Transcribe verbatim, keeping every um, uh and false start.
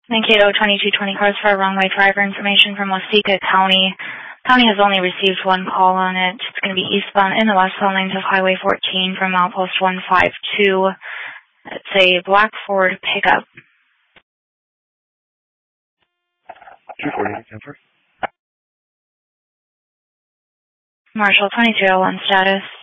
Mankato twenty-two twenty cars for a wrong-way driver information from Waseca County. County has only received one call on it. It's going to be eastbound in the westbound lanes of Highway fourteen from Outpost one five two. It's a black Ford pickup. two forty, Denver. Marshall twenty-two oh one status.